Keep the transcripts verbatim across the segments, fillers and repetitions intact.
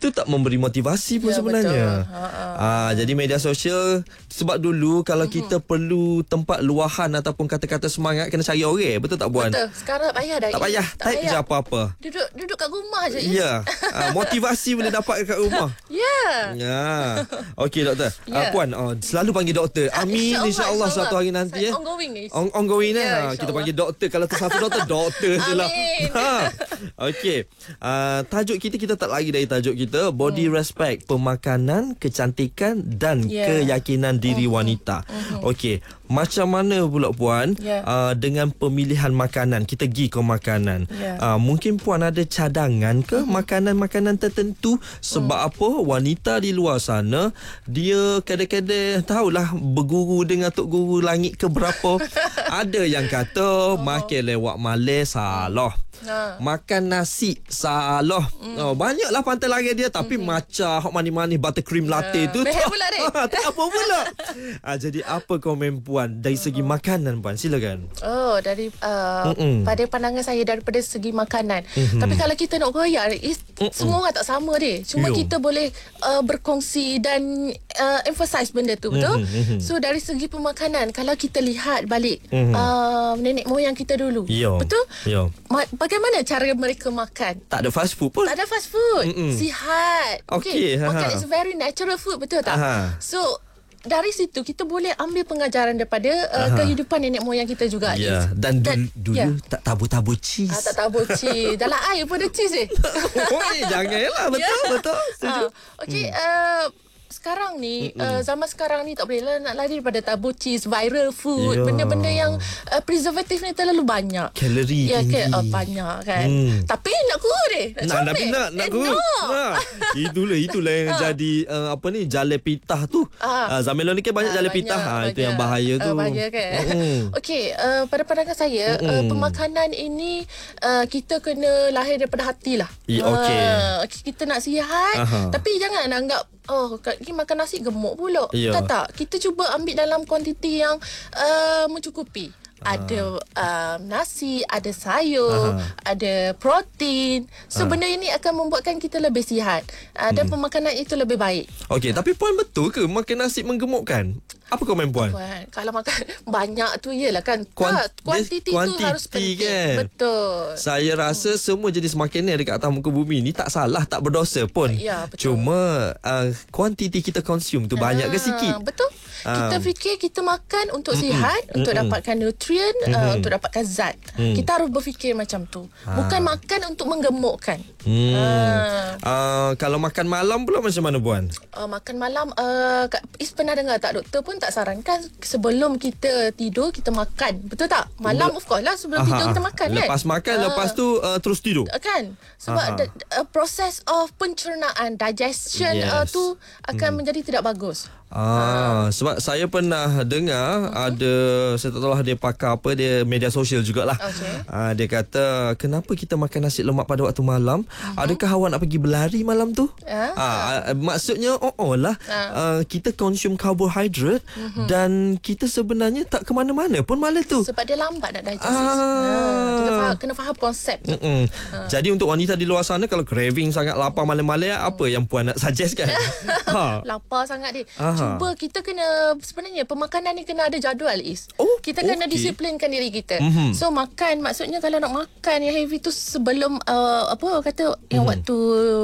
itu tak memberi motivasi pun Ya, sebenarnya. betul. Ha-ha. Ah, jadi media sosial, sebab dulu kalau mm-hmm. kita perlu tempat luahan ataupun kata-kata semangat, kena cari orang. Betul tak Puan? Betul. Sekarang tak payah dah. Tak payah. Tak Type payah. je apa-apa. Duduk duduk kat rumah je. Ya. Ah, motivasi boleh dapat kat rumah. Ya. Ya. Okey doktor. Ya. Ah, Puan, oh, selalu panggil doktor. Amin InsyaAllah, insya-Allah satu hari nanti Saya eh. ongoing guys. On, ongoing Ya, eh. Ha, kita insyaAllah. panggil doktor. Kalau tu satu doktor, doktor je lah. Amin. Ha. Okey. Uh, tajuk kita, kita tak lari dari tajuk kita. Body hmm. respect, pemakanan, kecantikan dan Yeah. keyakinan diri uh-huh. wanita. Uh-huh. Okey. Macam mana pula Puan Yeah. uh, dengan pemilihan makanan? Kita pergi ke makanan. Yeah. Uh, mungkin Puan ada cadangan ke uh-huh. makanan-makanan tertentu? Sebab uh-huh. apa? Wanita di luar sana, dia kadang-kadang tahulah berguru dengan Tok Guru langit ke berapa. Ada yang kata uh-huh. makan lewat malas salah. Ha. Makan nasi salah. Mm. Oh, banyaklah pantai lari dia tapi mm-hmm. macam hot manis-manis buttercream latte uh, tu behel pula dek. tak apa pula. ah, jadi apa komen Puan dari segi uh-huh. makanan Puan? Silakan. Oh, dari uh, pada pandangan saya daripada segi makanan. Mm-hmm. Tapi kalau kita nak royak, semua orang tak sama dia. Cuma Yo. kita boleh uh, berkongsi dan uh, emphasize benda tu, betul? Mm-hmm. So dari segi pemakanan, kalau kita lihat balik mm-hmm. uh, nenek moyang kita dulu, Yo. betul? Yo. Ma- bagaimana cara mereka makan? Tak ada fast food pun. Tak ada fast food. Mm-mm. Sihat. Okey, ha, Makan ha. is very natural food, betul tak? Aha. So dari situ kita boleh ambil pengajaran daripada uh, kehidupan nenek moyang kita juga. Ya, dan, dan dulu, dulu ya. tak tabur-tabur cheese. Ah, tak tahu cheese. Dalam air pun ada cheese eh. Oi, janganlah. Betul, Ya. betul. Setuju. Ah, okey, hmm. uh, sekarang ni uh, zaman sekarang ni tak boleh lah nak lari daripada tabu cheese, viral food, Ya. benda-benda yang uh, preservatif ni terlalu banyak. Kalori ya, tinggi. ke, uh, banyak kan. Hmm. Tapi nak kurus deh. Nak, Nak, nak, comel. nak, nak eh, guru. no. Ha. Itulah, itulah yang jadi uh, apa ni, jale pitah tu. Ah. Uh, Zamelo ni kan banyak Ah, jale banyak, pitah. Ha, itu banyak. yang bahaya tu. Uh, bahaya kan. Mm. Okey, uh, pada pandangan saya, uh, pemakanan ini uh, kita kena lahir daripada hati lah. Ya, okey. Uh, okay, kita nak sihat, Aha. tapi jangan nak anggap oh, ni makan nasi gemuk pula. Ya. Tak tak. Kita cuba ambil dalam kuantiti yang uh, mencukupi. Ada uh, nasi, ada sayur, Aha. ada protein. So, benda ini akan membuatkan kita lebih sihat. Uh, dan pemakanan itu lebih baik. Okey, tapi Puan betul ke makan nasi menggemukkan? Apa komen Puan? Puan, kalau makan banyak tu ialah kan. Kuant- tak, kuantiti tu kuantiti harus penting. kan? Betul. Saya rasa semua jenis makanan dekat atas muka bumi ni tak salah, tak berdosa pun. Ya, betul. Cuma uh, kuantiti kita consume tu banyak ke Ah, sikit? Betul. Kita Ah. fikir kita makan untuk sihat, untuk dapatkan nutrien, uh, untuk dapatkan zat. Mm. Kita harus berfikir macam tu. Bukan makan untuk menggemukkan. Hmm. Ah. Uh, kalau makan malam pula macam mana Puan? Uh, makan malam, uh, Kak Is pernah dengar tak, doktor pun tak sarankan sebelum kita tidur kita makan. Betul tak? Malam of course lah sebelum Aha, tidur kita makan kan. Lepas makan, Ah. lepas tu uh, terus tidur. Kan sebab Aha. the, uh, proses of pencernaan digestion Yes. uh, tu akan hmm. menjadi tidak bagus. Ah, sebab saya pernah dengar uh-huh. ada, saya tak tahu lah dia pakar apa, dia media sosial jugalah. Okey. Ah, dia kata kenapa kita makan nasi lemak pada waktu malam? Uh-huh. Adakah awak nak pergi berlari malam tu? Ah. Ah, maksudnya oh, oh lah Ah. uh, kita consume carbohydrate uh-huh. dan kita sebenarnya tak ke mana-mana pun malam tu. Sebab dia lambat nak digestif. Ah. Ah, kita faham, kena faham konsep tu. Mm-mm. Jadi untuk wanita di luar sana, kalau craving sangat lapar malam-malam, apa yang Puan nak suggest kan? ha. Lapar sangat dia. Aha. Cuba kita kena, sebenarnya pemakanan ni kena ada jadual Is. Oh, kita kena okey. disiplinkan diri kita. Mhm. So makan, maksudnya kalau nak makan yang heavy tu sebelum uh, apa kata yang waktu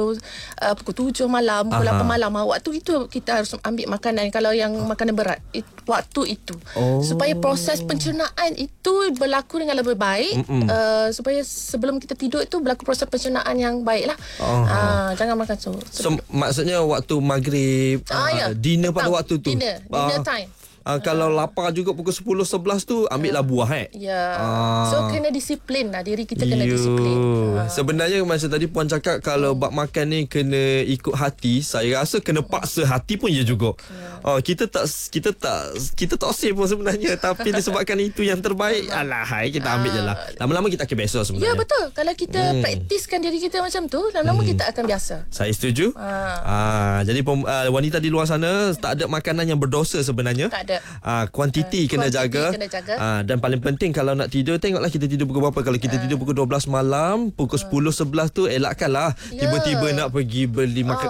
uh, pukul tujuh malam, pukul Aha. lapan malam, ah, waktu itu kita harus ambil makanan kalau yang makanan berat. It, waktu itu. Oh. Supaya proses pencernaan itu berlaku dengan lebih baik. Uh, supaya sebelum kita tidur itu berlaku proses pencernaan yang baik lah. Aha. Uh, jangan makan so. So maksudnya waktu maghrib, Ah, uh, ya. dinner pada Petang. waktu tu. Dinner, dinner Ah, time. Uh, kalau lapar juga pukul sepuluh sebelas tu, ambil lah buah eh. Ya. Ah. So kena disiplin lah, diri kita kena Yo. disiplin. Ah. Sebenarnya macam tadi Puan cakap, kalau bab makan ni kena ikut hati, saya rasa kena paksa hati pun ya juga. Oh, kita tak kita tak kita tak oseh pun sebenarnya, tapi disebabkan itu yang terbaik, alah hai kita ambil je lah. Lama-lama kita akan biasa sebenarnya. Ya betul. Kalau kita Hmm. praktiskan diri kita macam tu, lama-lama kita akan biasa. Saya setuju. Ah. Ah, jadi pem, uh, wanita di luar sana tak ada makanan yang berdosa sebenarnya. Tak ada. Ah, kuantiti Ah, kena kuantiti jaga. kena jaga. Ah, dan paling penting kalau nak tidur, tengoklah kita tidur pukul berapa. Kalau kita tidur pukul dua belas malam, pukul sepuluh sebelas tu elakkanlah Ya. tiba-tiba nak pergi beli makan